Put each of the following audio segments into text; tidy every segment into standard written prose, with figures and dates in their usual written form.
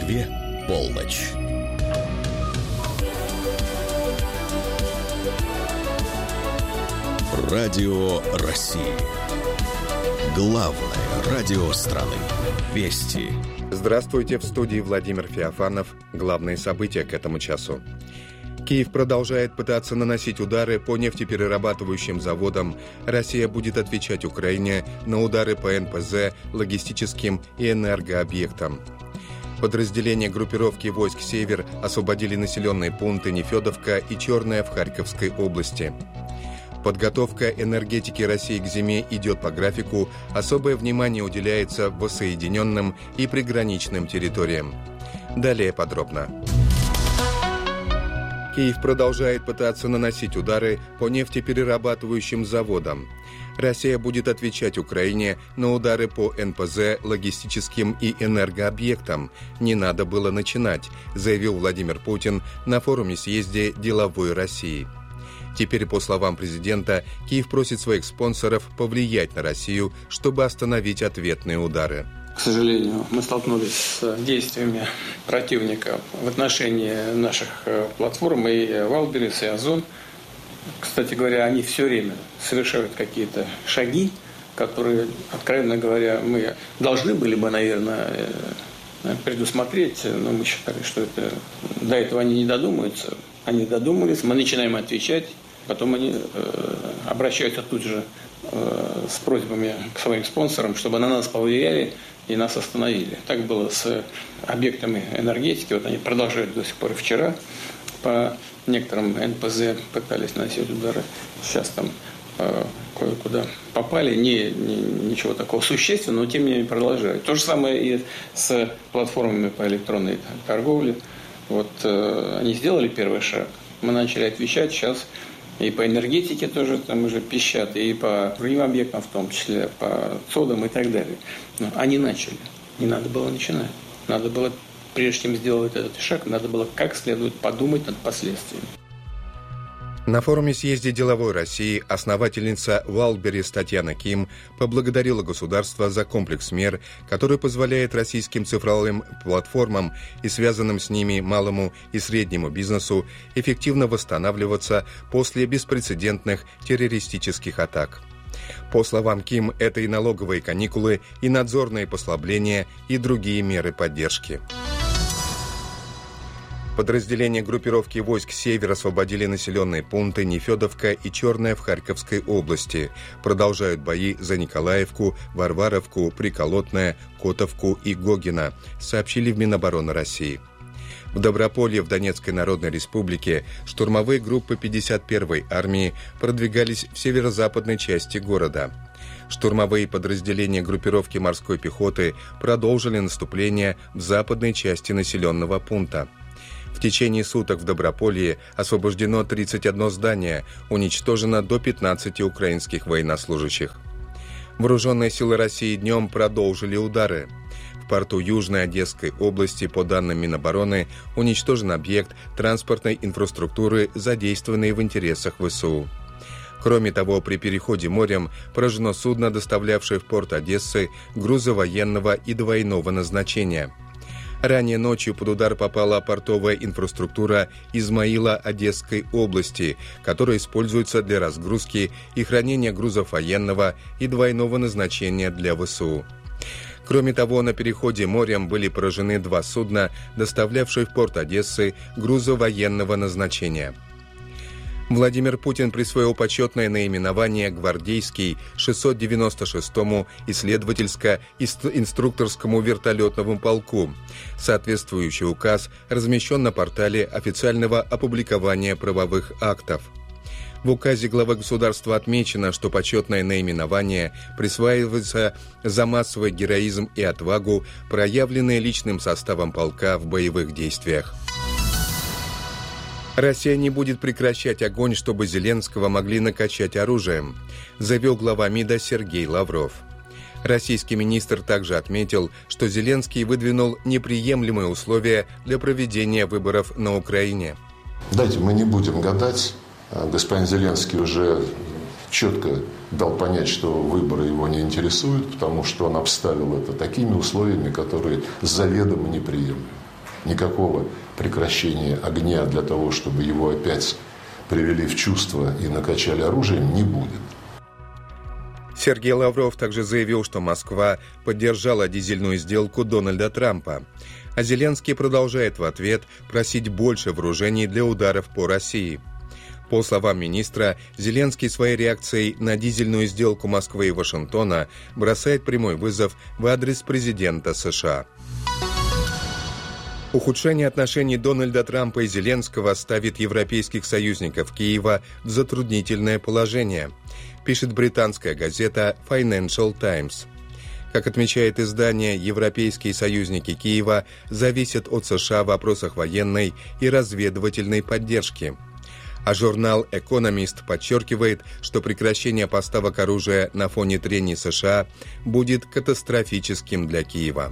Москве полночь. Радио России. Главное радио страны. Вести. Здравствуйте, в студии Владимир Феофанов. Главные события к этому часу. Киев продолжает пытаться наносить удары по нефтеперерабатывающим заводам. Россия будет отвечать Украине на удары по НПЗ, логистическим и энергообъектам. Подразделения группировки войск «Север» освободили населенные пункты Нефедовка и Черная в Харьковской области. Подготовка энергетики России к зиме идет по графику. Особое внимание уделяется воссоединенным и приграничным территориям. Далее подробно. Киев продолжает пытаться наносить удары по нефтеперерабатывающим заводам. Россия будет отвечать Украине на удары по НПЗ, логистическим и энергообъектам. Не надо было начинать, заявил Владимир Путин на форуме-съезде «Деловой России». Теперь, по словам президента, Киев просит своих спонсоров повлиять на Россию, чтобы остановить ответные удары. К сожалению, мы столкнулись с действиями противника в отношении наших платформ и Валберес, и Озон. Кстати говоря, они все время совершают какие-то шаги, которые, откровенно говоря, мы должны были бы, наверное, предусмотреть, но мы считали, что до этого они не додумаются. Они додумались, мы начинаем отвечать, потом они обращаются тут же с просьбами к своим спонсорам, чтобы на нас повлияли и нас остановили. Так было с объектами энергетики. Вот они продолжают до сих пор. Вчера по некоторым НПЗ пытались наносить удары. Сейчас там кое-куда попали. Ничего такого существенного, но тем не менее продолжают. То же самое и с платформами по электронной торговле. Вот они сделали первый шаг. Мы начали отвечать. Сейчас и по энергетике тоже там уже пищат, и по другим объектам, в том числе по ЦОДам и так далее. Но они начали. Не надо было начинать. Надо было, прежде чем сделать этот шаг, надо было как следует подумать над последствиями. На форуме-съезде «Деловой России» основательница Валберес Татьяна Ким поблагодарила государство за комплекс мер, который позволяет российским цифровым платформам и связанным с ними малому и среднему бизнесу эффективно восстанавливаться после беспрецедентных террористических атак. По словам Ким, это и налоговые каникулы, и надзорные послабления, и другие меры поддержки. Подразделения группировки войск «Север» освободили населенные пункты Нефедовка и Черная в Харьковской области. Продолжают бои за Николаевку, Варваровку, Приколотное, Котовку и Гогино, сообщили в Минобороны России. В Доброполье в Донецкой Народной Республике штурмовые группы 51-й армии продвигались в северо-западной части города. Штурмовые подразделения группировки морской пехоты продолжили наступление в западной части населенного пункта. В течение суток в Доброполье освобождено 31 здание, уничтожено до 15 украинских военнослужащих. Вооруженные силы России днем продолжили удары. В порту Южной Одесской области, по данным Минобороны, уничтожен объект транспортной инфраструктуры, задействованный в интересах ВСУ. Кроме того, при переходе морем поражено судно, доставлявшее в порт Одессы грузы военного и двойного назначения. Ранее ночью под удар попала портовая инфраструктура Измаила Одесской области, которая используется для разгрузки и хранения грузов военного и двойного назначения для ВСУ. Кроме того, на переходе морем были поражены 2 судна, доставлявшие в порт Одессы грузы военного назначения. Владимир Путин присвоил почетное наименование «Гвардейский» 696-му исследовательско-инструкторскому вертолетному полку. Соответствующий указ размещен на портале официального опубликования правовых актов. В указе главы государства отмечено, что почетное наименование присваивается за массовый героизм и отвагу, проявленные личным составом полка в боевых действиях. Россия не будет прекращать огонь, чтобы Зеленского могли накачать оружием, заявил глава МИДа Сергей Лавров. Российский министр также отметил, что Зеленский выдвинул неприемлемые условия для проведения выборов на Украине. Давайте мы не будем гадать. Господин Зеленский уже четко дал понять, что выборы его не интересуют, потому что он обставил это такими условиями, которые заведомо неприемлемы. никакого прекращения огня для того, чтобы его опять привели в чувство и накачали оружием, не будет. Сергей Лавров также заявил, что Москва поддержала дизельную сделку Дональда Трампа. А Зеленский продолжает в ответ просить больше вооружений для ударов по России. По словам министра, Зеленский своей реакцией на дизельную сделку Москвы и Вашингтона бросает прямой вызов в адрес президента США. Ухудшение отношений Дональда Трампа и Зеленского ставит европейских союзников Киева в затруднительное положение, пишет британская газета Financial Times. Как отмечает издание, европейские союзники Киева зависят от США в вопросах военной и разведывательной поддержки. А журнал «Экономист» подчеркивает, что прекращение поставок оружия на фоне трений США будет катастрофическим для Киева.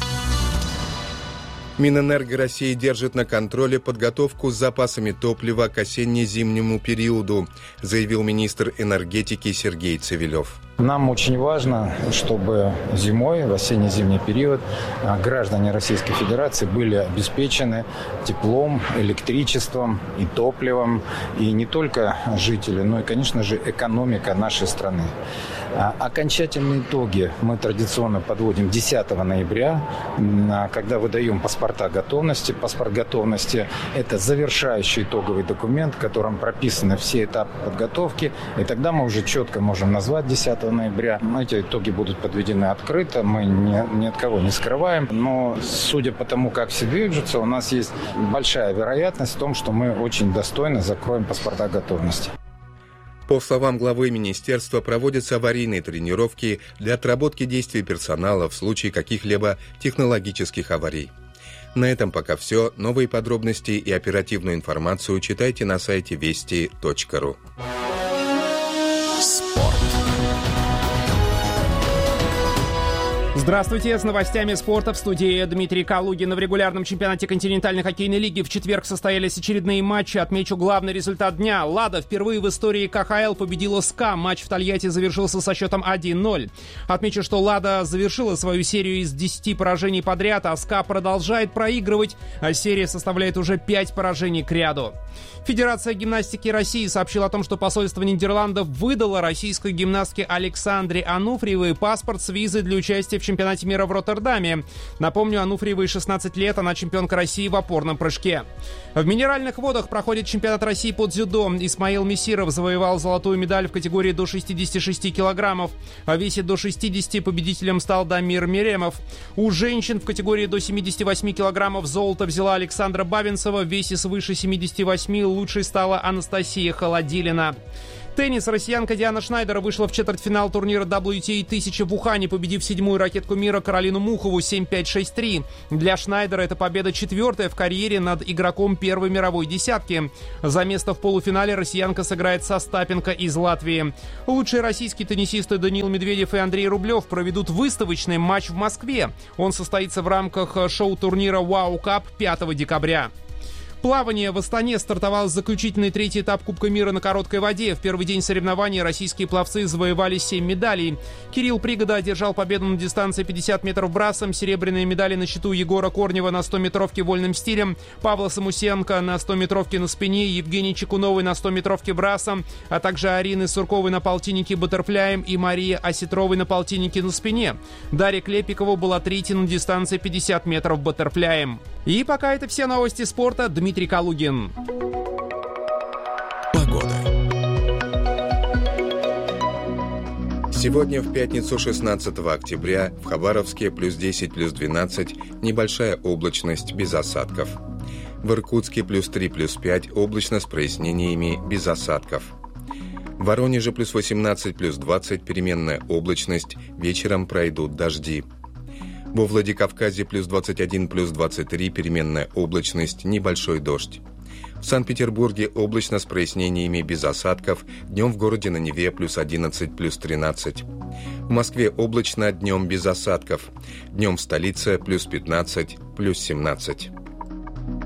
Минэнерго России держит на контроле подготовку с запасами топлива к осенне-зимнему периоду, заявил министр энергетики Сергей Цивилев. Нам очень важно, чтобы зимой, в осенне-зимний период, граждане Российской Федерации были обеспечены теплом, электричеством и топливом. И не только жители, но и, конечно же, экономика нашей страны. Окончательные итоги мы традиционно подводим 10 ноября, когда выдаем паспорта готовности. Паспорт готовности – это завершающий итоговый документ, в котором прописаны все этапы подготовки. И тогда мы уже четко можем назвать 10 ноября. Эти итоги будут подведены открыто, мы ни от кого не скрываем. Но судя по тому, как все движутся, у нас есть большая вероятность в том, что мы очень достойно закроем паспорта готовности. По словам главы министерства, проводятся аварийные тренировки для отработки действий персонала в случае каких-либо технологических аварий. На этом пока все. Новые подробности и оперативную информацию читайте на сайте вести.ру. Спорт. Здравствуйте, с новостями спорта в студии Дмитрий Калугин. В регулярном чемпионате континентальной хоккейной лиги в четверг состоялись очередные матчи. Отмечу главный результат дня. «Лада» впервые в истории КХЛ победила СКА. Матч в Тольятти завершился со счетом 1-0. Отмечу, что «Лада» завершила свою серию из 10 поражений подряд, а СКА продолжает проигрывать. А серия составляет уже 5 поражений к ряду. Федерация гимнастики России сообщила о том, что посольство Нидерландов выдало российской гимнастке Александре Ануфриевой паспорт с визой для участия в чемпионате мира в Роттердаме. Напомню, Ануфриевой 16 лет, она чемпионка России в опорном прыжке. В Минеральных водах проходит чемпионат России по дзюдо. Исмаил Мессиров завоевал золотую медаль в категории до 66 килограммов. В весе до 60 победителем стал Дамир Меремов. У женщин в категории до 78 килограммов золото взяла Александра Бабинцева. В весе свыше 78 лучшей стала Анастасия Холодилина. Теннис. Россиянка Диана Шнайдер вышла в четвертьфинал турнира WTA 1000 в Ухане, победив 7-ю ракетку мира Каролину Мухову 7-5-6-3. Для Шнайдера это победа 4-я в карьере над игроком первой мировой десятки. За место в полуфинале россиянка сыграет со Остапенко из Латвии. Лучшие российские теннисисты Даниил Медведев и Андрей Рублев проведут выставочный матч в Москве. Он состоится в рамках шоу-турнира «Вау Кап» 5 декабря. Плавание. В Астане стартовал заключительный третий этап Кубка мира на короткой воде. В первый день соревнований российские пловцы завоевали 7 медалей. Кирилл Пригода одержал победу на дистанции 50 метров брасом. Серебряные медали на счету Егора Корнева на 100-метровке вольным стилем, Павла Самусенко на 100-метровке на спине, Евгений Чекуновой на 100-метровке брасом, а также Арины Сурковой на полтиннике баттерфляем и Марии Осетровой на полтиннике на спине. Дарья Клепикова была третьей на дистанции 50 метров баттерфляем. И пока это все новости спорта. Дмитрий Калугин. Погода. Сегодня в пятницу 16 октября в Хабаровске плюс 10, плюс 12, небольшая облачность без осадков. В Иркутске плюс 3, плюс 5, облачно с прояснениями без осадков. В Воронеже плюс 18, плюс 20, переменная облачность, вечером пройдут дожди. Во Владикавказе плюс 21, плюс 23, переменная облачность, небольшой дождь. В Санкт-Петербурге облачно с прояснениями без осадков, днем в городе на Неве плюс 11, плюс 13. В Москве облачно, днем без осадков, днем в столице плюс 15, плюс 17.